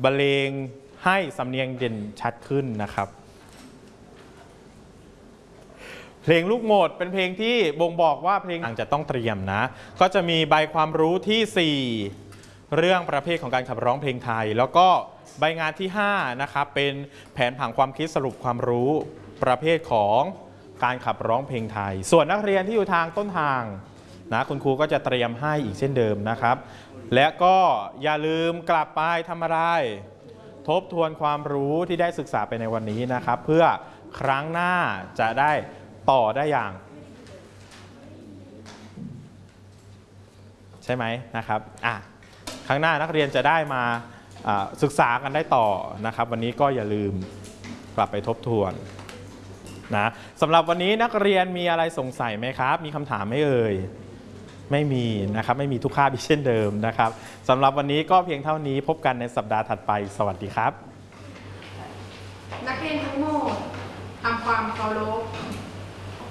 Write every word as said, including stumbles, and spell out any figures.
บรรเลงให้สำเนียงเด่นชัดขึ้นนะครับเพลงลูกโหมดเป็นเพลงที่บ่งบอกว่าเพลงต่างจะต้องเตรียมนะก็จะมีใบความรู้ที่สี่เรื่องประเภทของการขับร้องเพลงไทยแล้วก็ใบงานที่ห้านะครับเป็นแผนผังความคิดสรุปความรู้ประเภทของการขับร้องเพลงไทยส่วนนักเรียนที่อยู่ทางต้นทางนะคุณครูก็จะเตรียมให้อีกเช่นเดิมนะครับและก็อย่าลืมกลับไปทำอะไรทบทวนความรู้ที่ได้ศึกษาไปในวันนี้นะครับเพื่อครั้งหน้าจะได้ต่อได้อย่างใช่ไหมนะครับอ่ะครั้งหน้านักเรียนจะได้มาศึกษากันได้ต่อนะครับวันนี้ก็อย่าลืมกลับไปทบทวนนะสำหรับวันนี้นักเรียนมีอะไรสงสัยไหมครับมีคำถามไหมเอ่ยไม่มีนะครับไม่มีทุกคาบเช่นเดิมนะครับสำหรับวันนี้ก็เพียงเท่านี้พบกันในสัปดาห์ถัดไปสวัสดีครับนักเรียนทั้งหมดทำความเคารพ